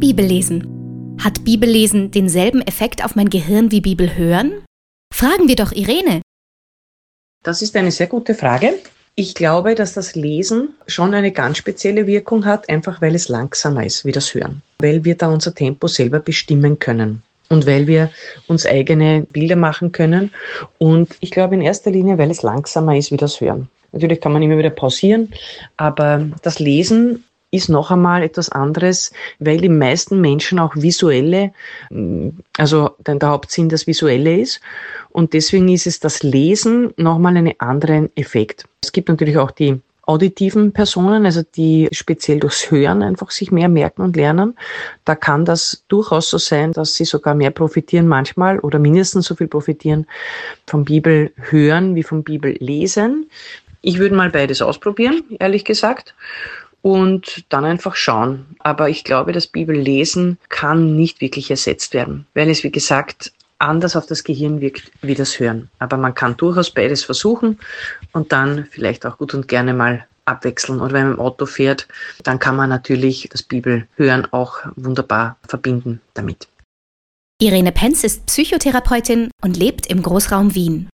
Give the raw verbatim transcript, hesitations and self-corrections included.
Bibellesen. Hat Bibellesen denselben Effekt auf mein Gehirn wie Bibelhören? Fragen wir doch Irene. Das ist eine sehr gute Frage. Ich glaube, dass das Lesen schon eine ganz spezielle Wirkung hat, einfach weil es langsamer ist wie das Hören. Weil wir da unser Tempo selber bestimmen können und weil wir uns eigene Bilder machen können. Und ich glaube in erster Linie, weil es langsamer ist wie das Hören. Natürlich kann man immer wieder pausieren, aber das Lesen ist noch einmal etwas anderes, weil die meisten Menschen auch visuelle, also der Hauptsinn das Visuelle ist. Und deswegen ist es das Lesen nochmal einen anderen Effekt. Es gibt natürlich auch die auditiven Personen, also die speziell durchs Hören einfach sich mehr merken und lernen. Da kann das durchaus so sein, dass sie sogar mehr profitieren manchmal oder mindestens so viel profitieren vom Bibelhören wie vom Bibellesen. Ich würde mal beides ausprobieren, ehrlich gesagt. Und dann einfach schauen. Aber ich glaube, das Bibellesen kann nicht wirklich ersetzt werden, weil es, wie gesagt, anders auf das Gehirn wirkt wie das Hören. Aber man kann durchaus beides versuchen und dann vielleicht auch gut und gerne mal abwechseln. Oder wenn man im Auto fährt, dann kann man natürlich das Bibelhören auch wunderbar verbinden damit. Irene Penz ist Psychotherapeutin und lebt im Großraum Wien.